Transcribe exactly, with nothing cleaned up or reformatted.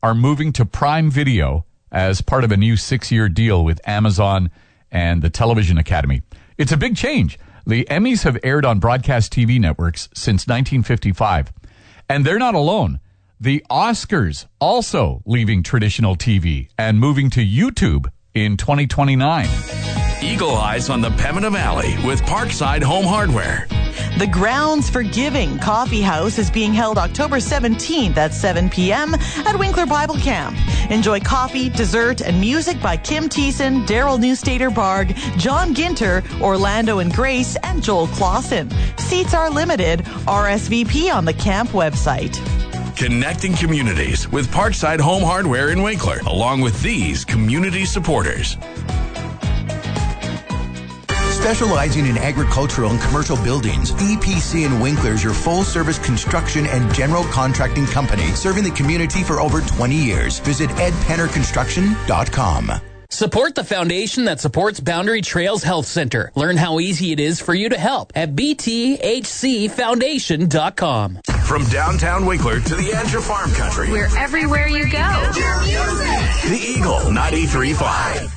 are moving to Prime Video as part of a new six-year deal with Amazon and the Television Academy. It's a big change. The Emmys have aired on broadcast T V networks since nineteen fifty-five. And they're not alone. The Oscars also leaving traditional T V and moving to YouTube in twenty twenty-nine. Eagle Eyes on the Pembina Valley with Parkside Home Hardware. The Grounds for Giving Coffee House is being held October seventeenth at seven p.m. at Winkler Bible Camp. Enjoy coffee, dessert, and music by Kim Thiessen, Daryl Newstater-Barg, John Ginter, Orlando and Grace, and Joel Clausen. Seats are limited. R S V P on the camp website. Connecting communities with Parkside Home Hardware in Winkler, along with these community supporters. Specializing in agricultural and commercial buildings, E P C in Winkler is your full-service construction and general contracting company, serving the community for over twenty years. Visit ed penner construction dot com. Support the foundation that supports Boundary Trails Health Center. Learn how easy it is for you to help at b t h c foundation dot com. From downtown Winkler to the edge of farm country, we're everywhere you go. The Eagle ninety-three point five.